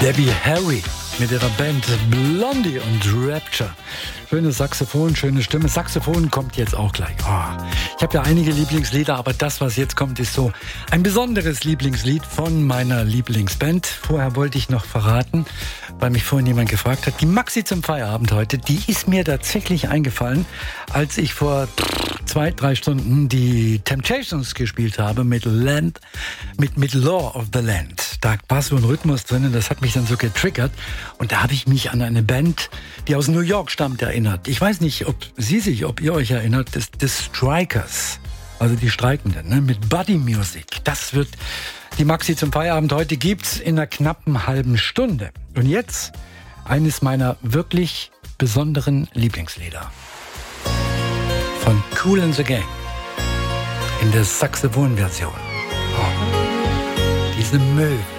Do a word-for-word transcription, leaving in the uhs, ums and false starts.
Debbie Harry mit ihrer Band Blondie und Rapture. Schönes Saxophon, schöne Stimme. Saxophon kommt jetzt auch gleich. Oh. Ich habe ja einige Lieblingslieder, aber das, was jetzt kommt, ist so ein besonderes Lieblingslied von meiner Lieblingsband. Vorher wollte ich noch verraten, weil mich vorhin jemand gefragt hat, die Maxi zum Feierabend heute, die ist mir tatsächlich eingefallen, als ich vor zwei, drei Stunden die Temptations gespielt habe mit Land, mit, mit Law of the Land. Da war so ein Rhythmus drin und das hat mich dann so getriggert. Und da habe ich mich an eine Band, die aus New York stammt, erinnert. Ich weiß nicht, ob Sie sich, ob ihr euch erinnert, The, The Strikers, also die Streikenden, ne? Mit Buddy Music. Das wird die Maxi zum Feierabend. Heute gibt's in einer knappen halben Stunde. Und jetzt eines meiner wirklich besonderen Lieblingslieder. Von Kool and the Gang. In der Saxophon-Version. Oh. Diese Möwen.